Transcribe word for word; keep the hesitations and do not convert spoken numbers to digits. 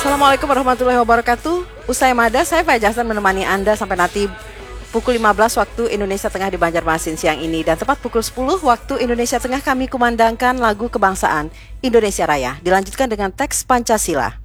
Assalamualaikum warahmatullahi wabarakatuh. Usai Mada, saya Faiza Hasan menemani Anda sampai nanti pukul lima belas waktu Indonesia Tengah di Banjarmasin siang ini. Dan tepat pukul sepuluh waktu Indonesia Tengah kami kumandangkan lagu kebangsaan Indonesia Raya. Dilanjutkan dengan teks Pancasila.